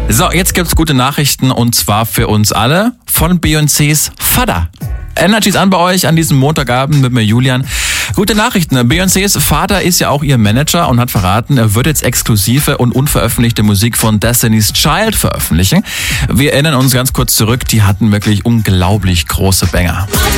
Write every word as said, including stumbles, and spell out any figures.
So, jetzt gibt's gute Nachrichten und zwar für uns alle von Beyoncés Vater. Energy ist an bei euch an diesem Montagabend mit mir Julian. Gute Nachrichten. Beyoncés Vater ist ja auch ihr Manager und hat verraten, er wird jetzt exklusive und unveröffentlichte Musik von Destiny's Child veröffentlichen. Wir erinnern uns ganz kurz zurück, die hatten wirklich unglaublich große Banger.